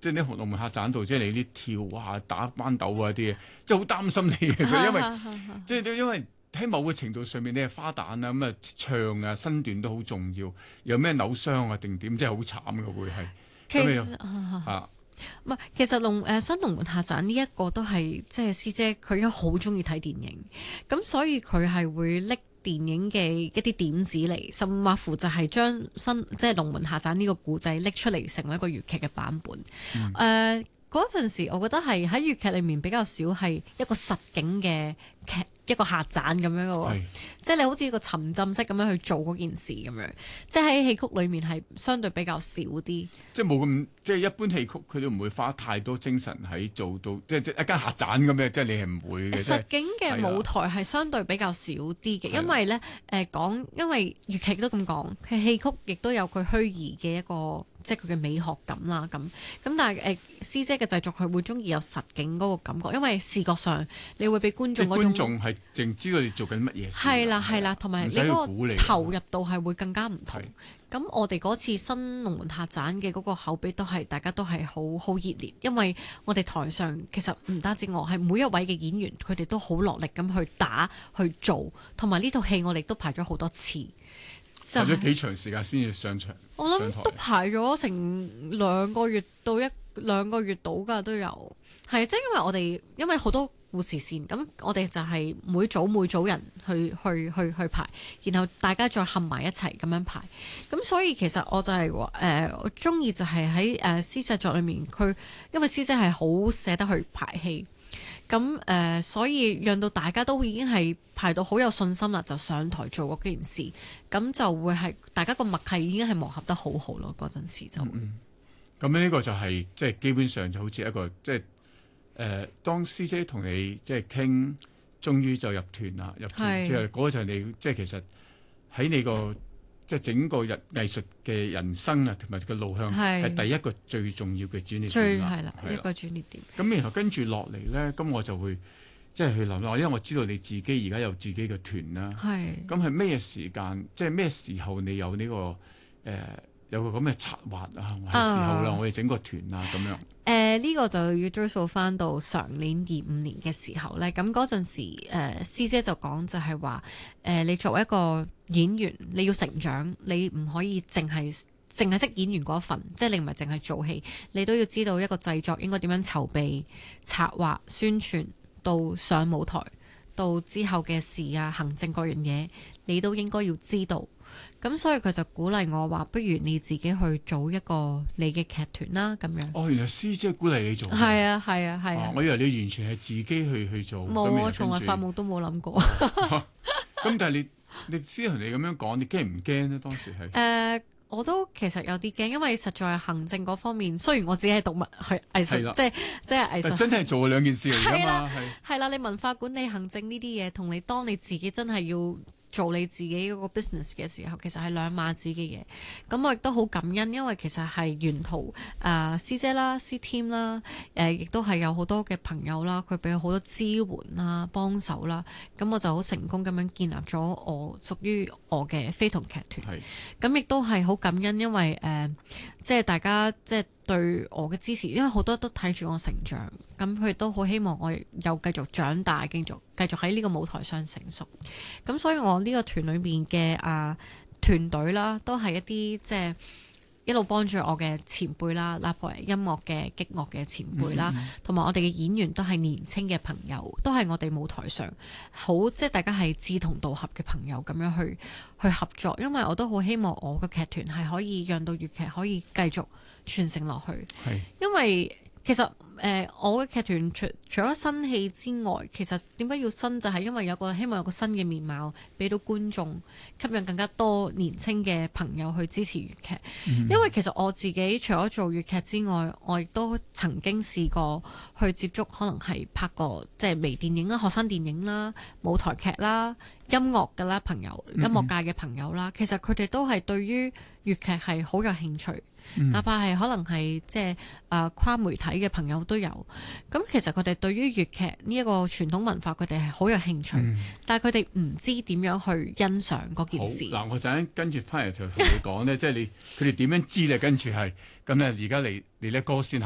即係啲龍門客棧度，即係你啲跳啊、打關鬥啊啲嘢，即係好擔心你嘅，因為即係因為喺某個程度上面你係花旦啊，咁啊唱啊身段都好重要，有咩扭傷啊定點，即係好慘嘅會係。 其實唔係，其實新龍門客棧呢一個都係即係師姐佢都好中意睇電影，咁所以佢係會拎電影嘅一啲點子嚟，甚或乎就係將即係龍門客棧呢個故仔拎出嚟成為一個粵劇嘅版本。嗰陣時，我覺得係喺粵劇裏面比較少係一個實景嘅劇，一個客棧咁樣嘅喎，即係你好似一個沉浸式咁樣去做嗰件事咁樣，即係喺戲曲裏面係相對比較少啲，即係冇咁即係一般戲曲佢都唔會花太多精神喺做到即係一間客棧咁樣，即係你係唔會嘅。 實景嘅舞台係相對比較少啲嘅，因為咧因為粵劇都咁講，佢戲曲亦都有佢虛擬嘅一個。即係佢嘅美學感啦，咁但係師姐嘅製作佢會中意有實景嗰個感覺，因為視覺上你會俾觀眾嗰種， 觀眾係淨知道你做緊乜嘢事。 係啦，同埋你嗰個投入度係會更加唔同。咁我哋嗰次新龍門客棧嘅嗰個口碑都係大家都係好熱烈，因為我哋台上其實唔單止我係每一位嘅演員，佢哋都好落力咁去打去做，同埋呢套戲我哋都排咗好多次。 排咗幾長時間先至上場？ 我諗都排咗成2個月到2個月到㗎都有，係即係因為好多故事線，咁我哋就係每組人去排，然後大家再合埋一齊咁樣排，咁所以其實我就係我中意就係喺師製作裏面，因為師姐係好捨得去排戲。咁所以讓到大家都已經係排到好有信心啦，就上台做嗰件事，咁就會係大家個默契已經係磨合得好好咯。嗰陣時就咁呢個就係即係基本上就好似一個即係當師姐同你即係傾，終於就入團啦，入團之後嗰個就係你即係其實喺你個即係整個藝術嘅人生啊，同埋個路向係第一個最重要嘅轉捩點啦， 係啦，一個轉捩點。 咁然後跟住落嚟咧，咁我就會即係去諗啦，因為我知道你自己而家有自己嘅團啦。咁係咩時間？即係咩時候你有呢個有個咁嘅策劃啊？係時候啦，我哋整個團啊咁樣。 呢個就要追溯翻到上年25年嘅時候咧，咁嗰陣時師姐就講就係話你作為一個演員，你要成長，你唔可以淨係識演員嗰一份，即係你唔係淨係做戲，你都要知道一個製作應該點樣籌備、策劃、宣傳到上舞台，到之後嘅事啊、行政各樣嘢，你都應該要知道。咁所以佢就鼓勵我話，不如你自己去組一個你嘅劇團啦，咁樣。原來師姐鼓勵你做。係啊。我以為你完全係自己去做。 冇啊， 從來發夢都冇諗過。 咁但係你師姐同你咁樣講，你驚唔驚呢？當時係。 我都其實有啲驚，因為實在係行政嗰方面，雖然我自己係讀藝術，即係藝術， 真係做兩件事嚟㗎嘛。 係啦，你文化管理、行政呢啲嘢，同你當你自己真係要做你自己嗰個 business 嘅時候，其實係兩碼子嘅嘢。咁我亦都好感恩，因為其實係沿途師姐啦、師 team 啦，亦都係有好多嘅朋友啦，佢俾好多支援啦、幫手啦。咁我就好成功咁樣建立咗我屬於我嘅非同劇團。咁亦都係好感恩，因為即係大家即係對我嘅支持，因為好多都睇住我成長，咁佢都好希望我又繼續長大，繼續喺呢個舞台上成熟。咁所以我呢個團裏面嘅團隊啦，都係一啲即係一路幫住我嘅前輩啦，例如音樂嘅擊樂嘅前輩啦，同埋我哋嘅演員都係年青嘅朋友，都係我哋舞台上好即係大家係志同道合嘅朋友咁樣去合作。因為我都好希望我嘅劇團係可以讓到粵劇可以繼續傳承落去。因為其實我嘅劇團除咗新戲之外，其實點解要新就係因為希望有個新嘅面貌俾到觀眾，吸引更加多年青嘅朋友去支持粵劇。因為其實我自己除咗做粵劇之外，我亦都曾經試過去接觸可能係拍過即係微電影啦、學生電影啦、舞台劇啦、音樂嘅啦朋友、音樂界嘅朋友啦，其實佢哋都係對於粵劇係好有興趣。哪怕係可能係即係跨媒體嘅朋友都有，咁其實佢哋對於粵劇呢一個傳統文化，佢哋係好有興趣，但係佢哋唔知點樣去欣賞嗰件事。 嗱，我陣間跟住翻嚟就同你講咧，即係佢哋點樣知咧？跟住係咁咧，而家嚟呢歌先。